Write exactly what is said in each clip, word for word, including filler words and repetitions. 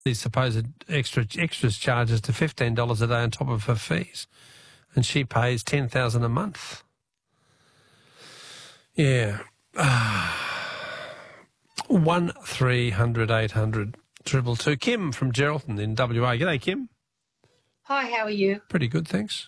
these supposed extra extras charges to fifteen dollars a day on top of her fees, and she pays ten thousand dollars a month. Yeah. One three hundred eight hundred triple two. Kim from Geraldton in W A. G'day, Kim. Hi, how are you? Pretty good, thanks.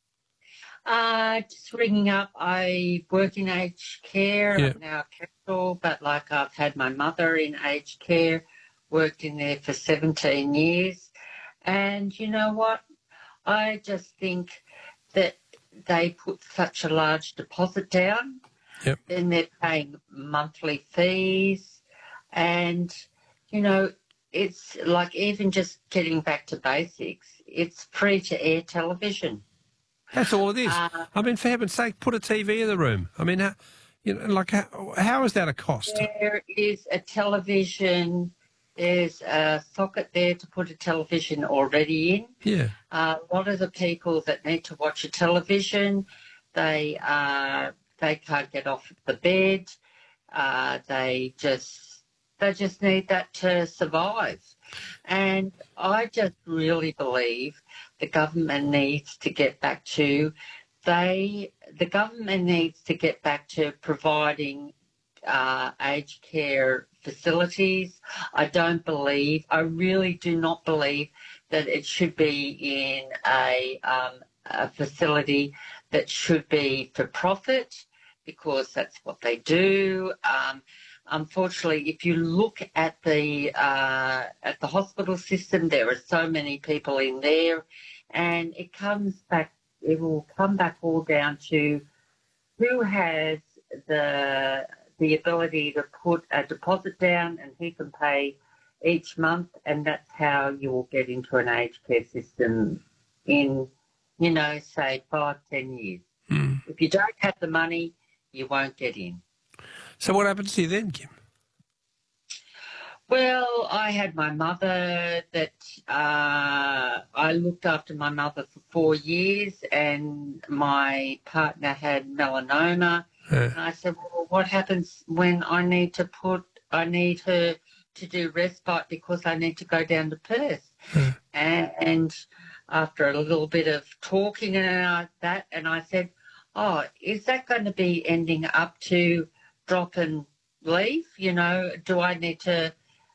Uh, just ringing up. I work in aged care. Yeah. I'm now a counsel, but like I've had my mother in aged care, worked in there for seventeen years. And you know what? I just think that they put such a large deposit down. Yep. Then they're paying monthly fees. And, you know, it's like even just getting back to basics, it's free to air television. That's all it is. Uh, I mean, for heaven's sake, put a T V in the room. I mean, how, you know, like how, how is that a cost? There is a television. There's a socket there to put a television already in. Yeah. Uh, a lot of the people that need to watch a television, they uh, they can't get off the bed. Uh, they just they just need that to survive. And I just really believe the government needs to get back to they the government needs to get back to providing uh, aged care facilities. I don't believe, I really do not believe that it should be in a, um, a facility that should be for profit, because that's what they do. Um, unfortunately, if you look at the uh, at the hospital system, there are so many people in there, and it comes back. It will come back all down to who has the the ability to put a deposit down, and he can pay each month, and that's how you will get into an aged care system in, you know, say five, ten years. Mm. If you don't have the money, you won't get in. So what happens to you then, Kim? Well, I had my mother that uh, I looked after my mother for four years, and my partner had melanoma. Yeah. And I said, well, what happens when I need to put, I need her to do respite because I need to go down to Perth? Yeah. And, and after a little bit of talking and uh, that, and I said, oh, is that going to be ending up to drop and leave? You know, do I need to,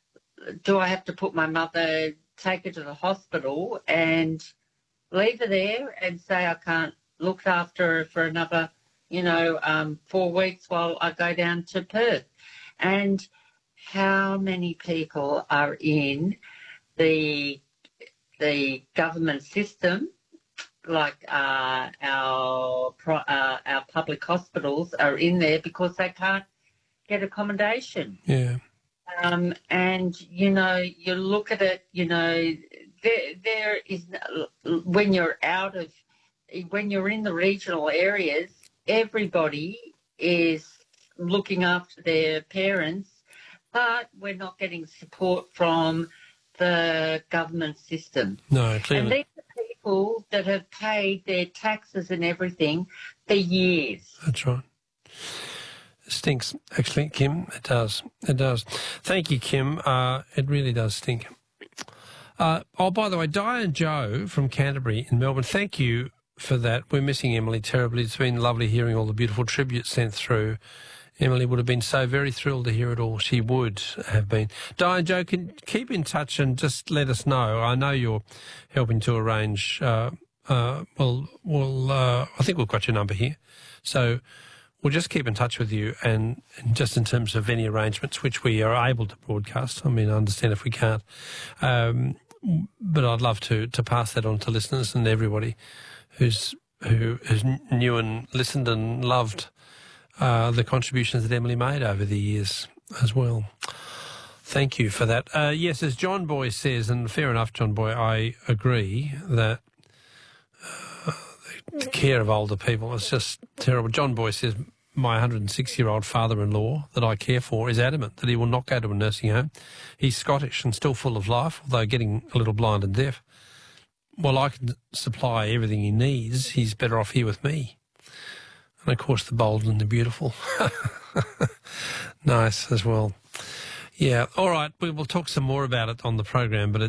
do I have to put my mother, take her to the hospital and leave her there and say I can't look after her for another, you know, um, four weeks while I go down to Perth? And how many people are in the the government system, like uh, our uh, our public hospitals are in there because they can't get accommodation. Yeah. Um, and, you know, you look at it, you know, there, there is, when you're out of, when you're in the regional areas, everybody is looking after their parents, but we're not getting support from the government system. No, clearly. And these are people that have paid their taxes and everything for years. That's right. It stinks, actually, Kim. It does. It does. Thank you, Kim. Uh, it really does stink. Uh, oh, by the way, Di and Joe from Canterbury in Melbourne, thank you for that. We're missing Emily terribly. It's been lovely hearing all the beautiful tributes sent through. Emily would have been so very thrilled to hear it all. She would have been. Di and Joe, can keep in touch and just let us know. I know you're helping to arrange, uh, uh, well, well uh, I think we've got your number here. So we'll just keep in touch with you, and, and just in terms of any arrangements which we are able to broadcast. I mean, I understand if we can't. Um, but I'd love to, to pass that on to listeners and everybody who's who who's knew and listened and loved uh, the contributions that Emily made over the years as well. Thank you for that. Uh, yes, as John Boy says, and fair enough, John Boy, I agree that uh, the care of older people is just terrible. John Boy says, my one hundred six-year-old father-in-law that I care for is adamant that he will not go to a nursing home. He's Scottish and still full of life, although getting a little blind and deaf. Well, I can supply everything he needs. He's better off here with me. And, of course, the bold and the beautiful. Nice as well. Yeah, all right, we will talk some more about it on the program, but it